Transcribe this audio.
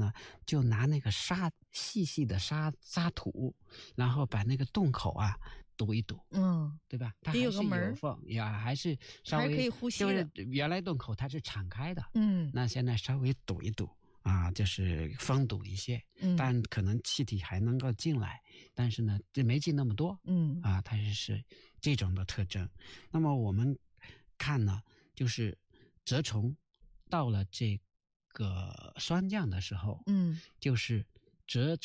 呢，就拿那个细细的沙土，然后把那个洞口啊堵一堵，对吧？它还是有缝，还是稍微还是可以呼吸的。 就是原来洞口它是敞开的，那现在稍微堵一堵啊，就是封堵一些，但可能气体还能够进来，但是呢，这没进那么多，它是这种的特征。那么我们看呢，就是蛰虫到了这个霜降的时候，就是蛰